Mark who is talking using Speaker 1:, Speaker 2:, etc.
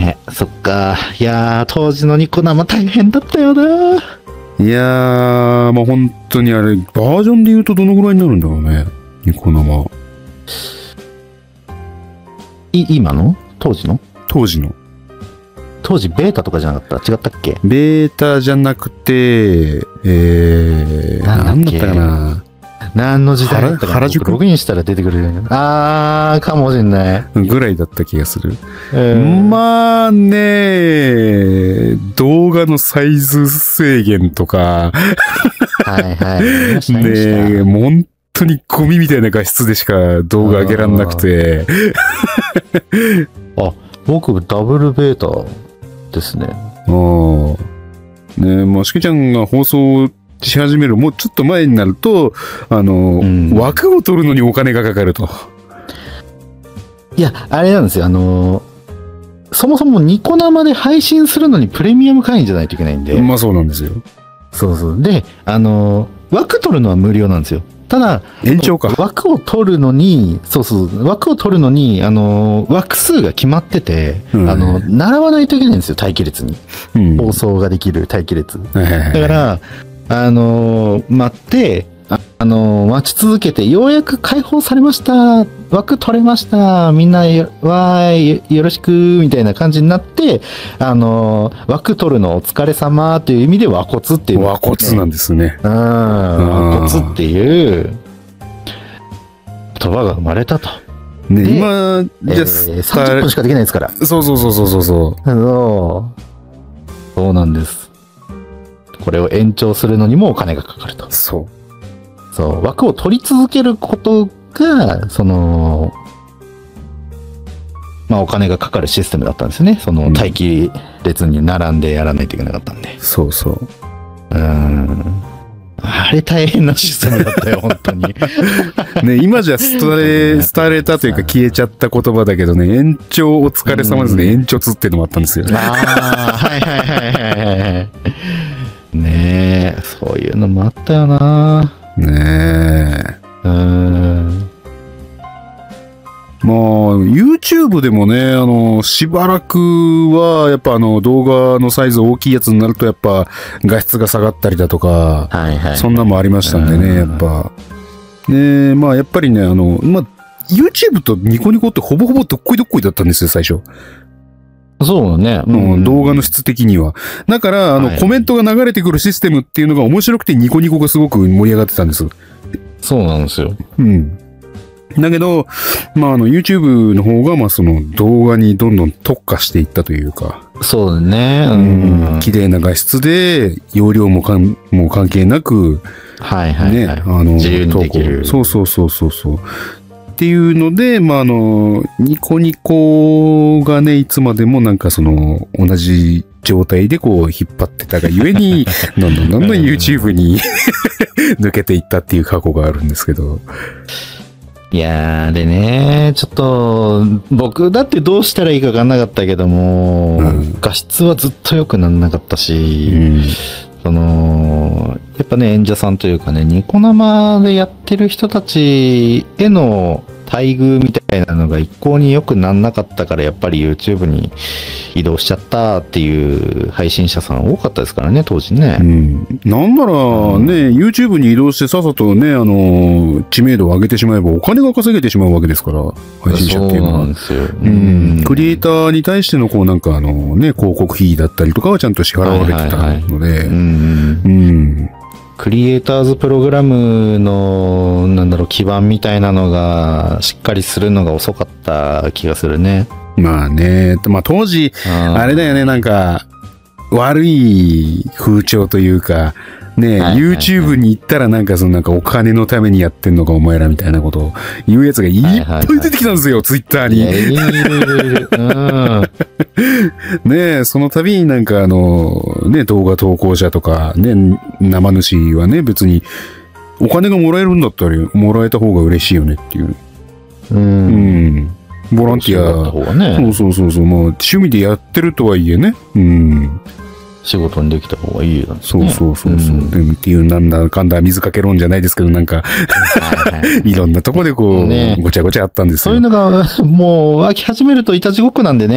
Speaker 1: ねえ、そっか。いやー、当時のニコ生大変だったよな。
Speaker 2: いやー、まあ本当にあれ、バージョンで言うとどのぐらいになるんだろうね。ニコ生。
Speaker 1: 今の当時の
Speaker 2: 当時の。
Speaker 1: 当時ベータとかじゃなかった？違ったっけ？
Speaker 2: ベータじゃなくて、なんだったかな。
Speaker 1: 何の時代だったかな。
Speaker 2: 原宿
Speaker 1: ログインしたら出てくる。かもしんない。
Speaker 2: ぐらいだった気がする。まあね、動画のサイズ制限とか、
Speaker 1: はいはい。
Speaker 2: ね、もう本当にゴミみたいな画質でしか動画上げらんなくて。
Speaker 1: 僕ダブルベータですね。
Speaker 2: ね、まあ、しけちゃんが放送し始めるもうちょっと前になると、枠を取るのにお金がかかると。
Speaker 1: いや、あれなんですよ。そもそもニコ生で配信するのにプレミアム会員じゃないといけないんで。
Speaker 2: まあそうなんですよ。
Speaker 1: そうそう。で、枠取るのは無料なんですよ。ただ、
Speaker 2: 延長か。
Speaker 1: 枠を取るのに、枠を取るのに、枠数が決まってて、並ばないといけないんですよ、待機列に。放送ができる待機列。だから、待って、待ち続けて、ようやく解放されました。枠取れました。みんなよろしく、みたいな感じになって、枠取るのお疲れ様という意味で和骨っていう、
Speaker 2: 和骨なんですね。
Speaker 1: 和骨っていう言葉が生まれたと。
Speaker 2: ね、今、じゃ
Speaker 1: 30分しかできないですから。
Speaker 2: そう。
Speaker 1: そうなんです。これを延長するのにもお金がかかると。そう、枠を取り続けることが、お金がかかるシステムだったんですね。待機列に並んでやらないといけなかったんで。
Speaker 2: そう。
Speaker 1: あれ大変なシステムだったよ、本当に。
Speaker 2: ね、今じゃ廃れたというか消えちゃった言葉だけどね、延長お疲れ様ですね、延長つっていうのもあったんですよ。
Speaker 1: はい。ねえ、そういうのもあったよな。
Speaker 2: ねえ。まあ、YouTube でもね、しばらくは、やっぱ動画のサイズ大きいやつになると、やっぱ画質が下がったりだとか、そんなもありましたんでね、やっぱ。ね、まあ、やっぱりね、YouTube とニコニコってほぼほぼどっこいだったんですよ、最初。
Speaker 1: そうね。
Speaker 2: 動画の質的には。だから、コメントが流れてくるシステムっていうのが面白くてニコニコがすごく盛り上がってたんです。
Speaker 1: そうなんですよ。
Speaker 2: だけど、まあ、YouTube の方が、まあ、動画にどんどん特化していったというか。
Speaker 1: そうね。
Speaker 2: 綺麗な画質で、容量も関係なく、
Speaker 1: ね、自由にできる。
Speaker 2: そう。っていうので、まあ、ニコニコがね、いつまでもなんか同じ状態でこう引っ張ってたがゆえに、どんどん YouTube に抜けていったっていう過去があるんですけど。
Speaker 1: いやー、でね、ちょっと、僕だってどうしたらいいかわかんなかったけども、画質はずっと良くならなかったし、やっぱね、演者さんというかね、ニコ生でやってる人たちへの待遇みたいなのが一向に良くなんなかったから、やっぱり YouTube に移動しちゃったっていう配信者さん多かったですからね、当時ね。
Speaker 2: なんならね、YouTube に移動してさっさとね、知名度を上げてしまえばお金が稼げてしまうわけですから、配信者っていうのは。
Speaker 1: そうなんですよ。
Speaker 2: クリエイターに対してのなんかね、広告費だったりとかはちゃんと支払われてたので、ク
Speaker 1: リエイターズプログラムの、基盤みたいなのが、しっかりするのが遅かった気がするね。
Speaker 2: まあね、まあ当時、あれだよね、なんか、悪い風潮というか、ね、YouTube に行ったらなんかお金のためにやってんのかお前らみたいなことを言うやつがいっぱい出てきたんですよ、Twitter に。ねえ、その度になんかね、動画投稿者とか、ね、生主はね、別にお金がもらえるんだったらもらえた方が嬉しいよねっていう。ボランティア、そう、もう趣味でやってるとはいえね、
Speaker 1: 仕事にできた方がいいよね。
Speaker 2: そう。っていう、なんだかんだ水かけ論じゃないですけど、なんか、いろんなとこでこう、ごちゃごちゃあったんですよ。
Speaker 1: そういうのが、もう、飽き始めるといたちごっこなんでね。